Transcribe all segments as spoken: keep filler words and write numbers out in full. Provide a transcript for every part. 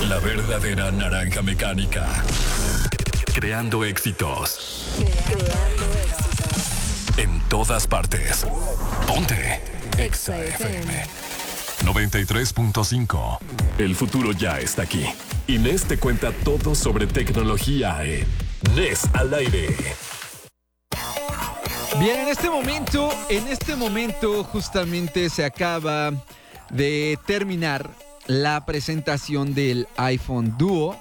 La verdadera naranja mecánica. Creando éxitos. Creando éxitos. En todas partes. Ponte Exa F M noventa y tres punto cinco. El futuro ya está aquí. Inés te cuenta todo sobre tecnología en Inés al aire. Bien, en este momento, en este momento justamente se acaba de terminar la presentación del iPhone Duo,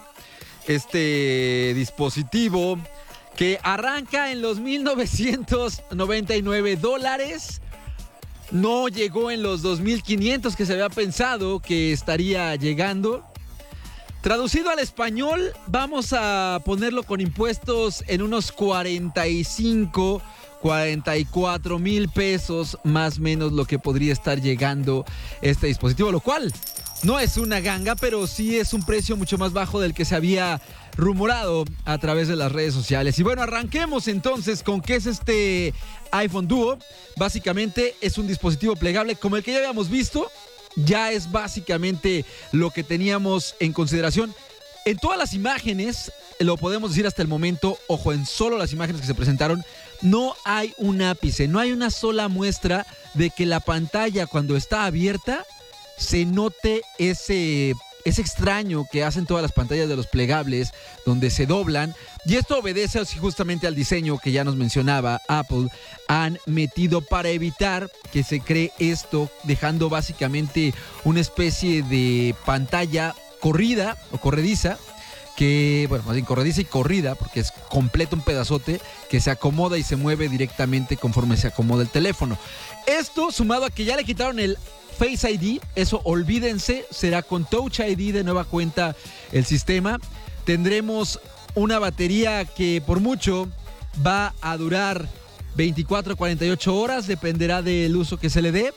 este dispositivo que arranca en los mil novecientos noventa y nueve dólares. No llegó en los dos mil quinientos que se había pensado que estaría llegando. Traducido al español, vamos a ponerlo con impuestos en unos cuarenta y cinco, cuarenta y cuatro mil pesos, más o menos lo que podría estar llegando este dispositivo, lo cual no es una ganga, pero sí es un precio mucho más bajo del que se había rumorado a través de las redes sociales. Y bueno, arranquemos entonces con qué es este iPhone Duo. Básicamente es un dispositivo plegable como el que ya habíamos visto. Ya es básicamente lo que teníamos en consideración. En todas las imágenes, lo podemos decir hasta el momento, ojo, en solo las imágenes que se presentaron, no hay un ápice, no hay una sola muestra de que la pantalla cuando está abierta se note ese, ese extraño que hacen todas las pantallas de los plegables, donde se doblan. Y esto obedece justamente al diseño que ya nos mencionaba Apple. Han metido para evitar que se cree esto, dejando básicamente una especie de pantalla corrida o corrediza, que, bueno, más bien corrediza y corrida, porque es completo un pedazote que se acomoda y se mueve directamente conforme se acomoda el teléfono. Esto sumado a que ya le quitaron el Face I D, eso olvídense, será con Touch I D de nueva cuenta el sistema. Tendremos una batería que por mucho va a durar veinticuatro a cuarenta y ocho horas, dependerá del uso que se le dé.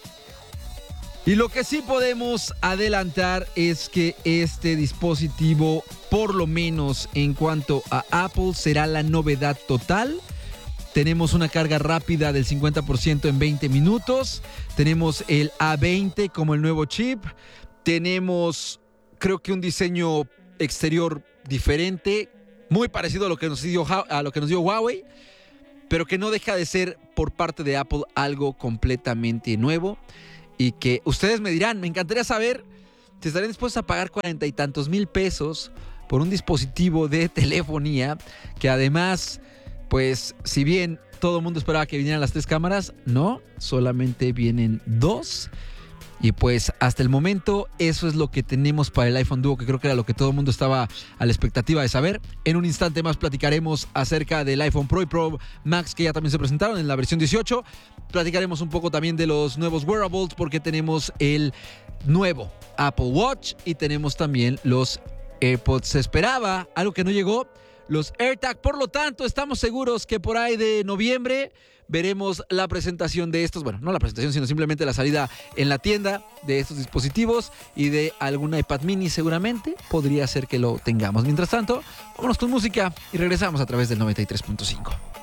Y lo que sí podemos adelantar es que este dispositivo, por lo menos en cuanto a Apple, será la novedad total. Tenemos una carga rápida del cincuenta por ciento en veinte minutos. Tenemos el A veinte como el nuevo chip. Tenemos, creo que un diseño exterior diferente, muy parecido a lo que nos dio, a lo que nos dio Huawei, pero que no deja de ser por parte de Apple algo completamente nuevo. Y que ustedes me dirán, me encantaría saber si estarían dispuestos a pagar cuarenta y tantos mil pesos por un dispositivo de telefonía que además, pues, si bien todo el mundo esperaba que vinieran las tres cámaras, no, solamente vienen dos. Y pues hasta el momento eso es lo que tenemos para el iPhone Duo, que creo que era lo que todo el mundo estaba a la expectativa de saber. En un instante más platicaremos acerca del iPhone Pro y Pro Max, que ya también se presentaron en la versión dieciocho. Platicaremos un poco también de los nuevos wearables, porque tenemos el nuevo Apple Watch y tenemos también los AirPods. Se esperaba algo que no llegó, los AirTag. Por lo tanto, estamos seguros que por ahí de noviembre veremos la presentación de estos, bueno, no la presentación, sino simplemente la salida en la tienda de estos dispositivos y de algún iPad mini seguramente. Podría ser que lo tengamos. Mientras tanto, vámonos con música y regresamos a través del noventa y tres punto cinco.